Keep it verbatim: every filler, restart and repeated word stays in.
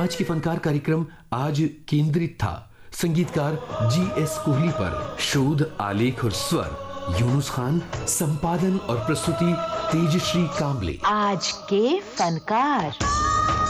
आज के फनकार कार्यक्रम आज केंद्रित था संगीतकार जी एस कोहली पर। शोध, आलेख और स्वर यूनुस खान, संपादन और प्रस्तुति तेजश्री कांबले। आज के फनकार।